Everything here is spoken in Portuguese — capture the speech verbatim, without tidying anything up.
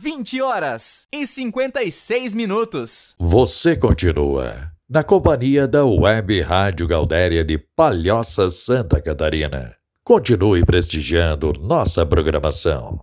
vinte horas e cinquenta e seis minutos. Você continua na companhia da Web Rádio Gaudéria de Palhoça, Santa Catarina. Continue prestigiando nossa programação.